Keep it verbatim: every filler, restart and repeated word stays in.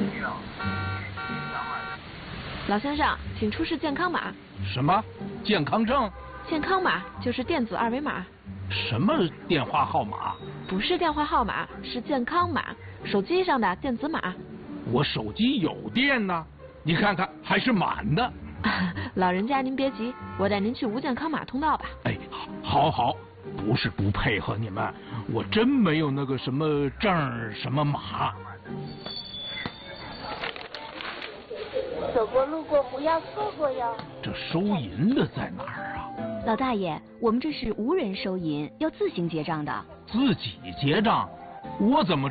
老先生，请出示健康码。 什么？健康证？ 健康码就是电子二维码。 什么电话号码？ 不是电话号码，是健康码，手机上的电子码。 我手机有电呢，你看看还是满的。 老人家您别急，我带您去无健康码通道吧。 哎，好，好，好，不是不配合你们，我真没有那个什么证什么码。 走过路过不要错过哟。 这收银的在哪儿啊？ 老大爷，我们这是无人收银，要自行结账的。 自己结账？我怎么